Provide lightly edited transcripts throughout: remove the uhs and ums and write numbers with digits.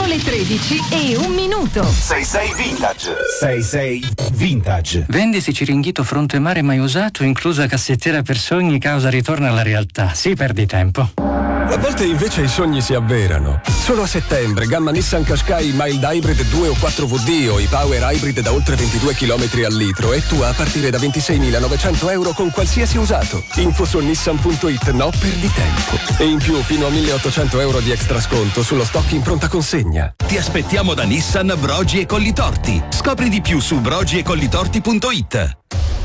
Sono le 13:01. 66 Vintage. 66 Vintage. Vendisi Ciringhito fronte mare mai usato, inclusa cassettiera per sogni, causa ritorno alla realtà. Sì, perdi tempo. A volte invece i sogni si avverano. Solo a settembre, gamma Nissan Qashqai Mild Hybrid 2 o 4WD o i Power Hybrid da oltre 22 km al litro e tu a partire da 26.900 euro con qualsiasi usato. Info su nissan.it, no perdi tempo. E in più fino a 1.800 euro di extra sconto sullo stock in pronta consegna. Ti aspettiamo da Nissan Brogi e Collitorti. Scopri di più su brogiecollitorti.it.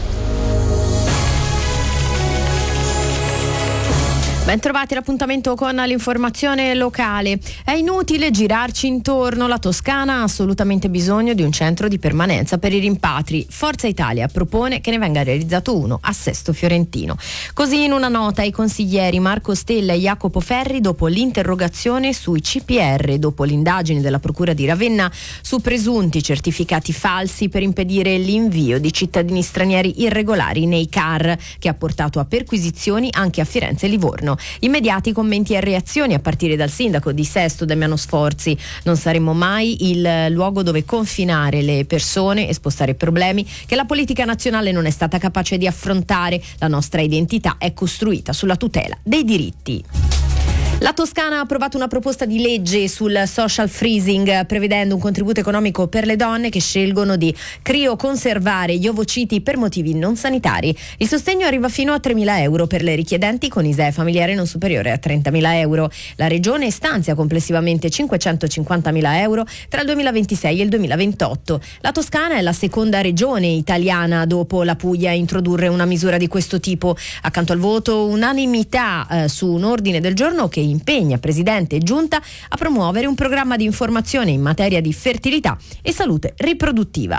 Ben trovati l'appuntamento con l'informazione locale. È inutile girarci intorno, la Toscana ha assolutamente bisogno di un centro di permanenza per i rimpatri. Forza Italia propone che ne venga realizzato uno a Sesto Fiorentino. Così in una nota ai consiglieri Marco Stella e Jacopo Ferri dopo l'interrogazione sui CPR, dopo l'indagine della Procura di Ravenna su presunti certificati falsi per impedire l'invio di cittadini stranieri irregolari nei CAR, che ha portato a perquisizioni anche a Firenze e Livorno. Immediati commenti e reazioni a partire dal sindaco di Sesto Damiano Sforzi. Non saremo mai il luogo dove confinare le persone e spostare problemi che la politica nazionale non è stata capace di affrontare. La nostra identità è costruita sulla tutela dei diritti. La Toscana ha approvato una proposta di legge sul social freezing, prevedendo un contributo economico per le donne che scelgono di crioconservare gli ovociti per motivi non sanitari. Il sostegno arriva fino a 3.000 euro per le richiedenti con ISEE familiare non superiore a 30.000 euro. La Regione stanzia complessivamente 550.000 euro tra il 2026 e il 2028. La Toscana è la seconda regione italiana dopo la Puglia a introdurre una misura di questo tipo. Accanto al voto unanimità su un ordine del giorno che impegna Presidente e Giunta a promuovere un programma di informazione in materia di fertilità e salute riproduttiva.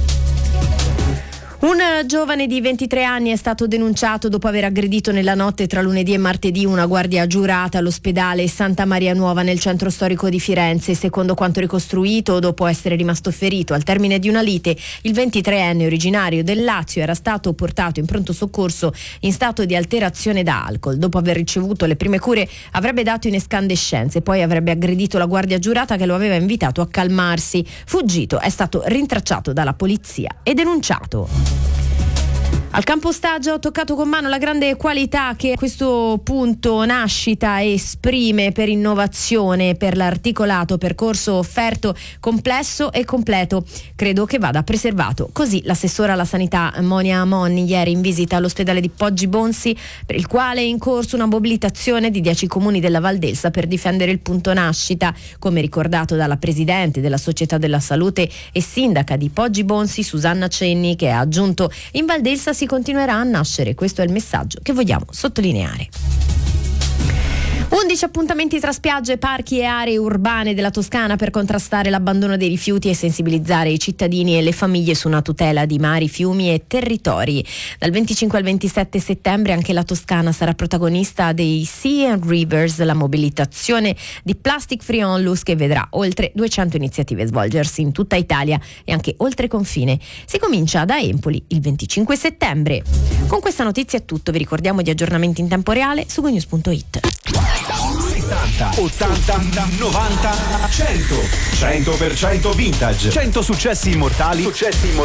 Un giovane di 23 anni è stato denunciato dopo aver aggredito nella notte tra lunedì e martedì una guardia giurata all'ospedale Santa Maria Nuova nel centro storico di Firenze. Secondo quanto ricostruito, dopo essere rimasto ferito al termine di una lite, il 23enne originario del Lazio era stato portato in pronto soccorso in stato di alterazione da alcol. Dopo aver ricevuto le prime cure avrebbe dato in escandescenze, poi avrebbe aggredito la guardia giurata che lo aveva invitato a calmarsi. Fuggito, è stato rintracciato dalla polizia e denunciato. Al campo stagio ho toccato con mano la grande qualità che questo punto nascita esprime per innovazione, per l'articolato percorso offerto complesso e completo. Credo che vada preservato. Così l'assessora alla sanità Monia Monni ieri in visita all'ospedale di Poggi Bonsi, per il quale è in corso una mobilitazione di 10 comuni della Val d'Elsa per difendere il punto nascita, come ricordato dalla presidente della Società della Salute e sindaca di Poggi Bonsi Susanna Cenni, che ha aggiunto: in Val d'Elsa si continuerà a nascere. Questo è il messaggio che vogliamo sottolineare. 11 appuntamenti tra spiagge, parchi e aree urbane della Toscana per contrastare l'abbandono dei rifiuti e sensibilizzare i cittadini e le famiglie su una tutela di mari, fiumi e territori. Dal 25 al 27 settembre anche la Toscana sarà protagonista dei Sea and Rivers, la mobilitazione di Plastic Free Onlus che vedrà oltre 200 iniziative svolgersi in tutta Italia e anche oltre confine. Si comincia da Empoli il 25 settembre. Con questa notizia è tutto, vi ricordiamo gli aggiornamenti in tempo reale su gonews.it. 70, 80, 90, 100. 100% vintage. 100 successi immortali